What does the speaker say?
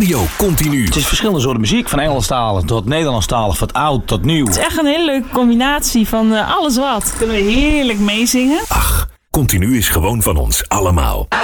Radio Continu. Het is verschillende soorten muziek. Van Engelstalig tot Nederlandstalig, van oud tot nieuw. Het is echt een hele leuke combinatie van alles wat. Kunnen we heerlijk meezingen. Ach, Continu is gewoon van ons allemaal.